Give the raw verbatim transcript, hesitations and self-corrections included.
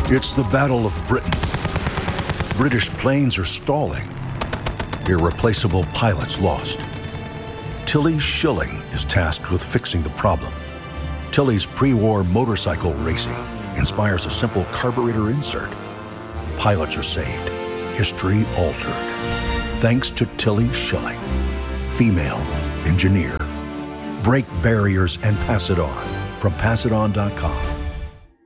It's the Battle of Britain. British planes are stalling. Irreplaceable pilots lost. Tilly Schilling is tasked with fixing the problem. Tilly's pre-war motorcycle racing inspires a simple carburetor insert. Pilots are saved. History altered. Thanks to Tilly Schilling, female engineer. Break barriers and pass it on from pass it on dot com.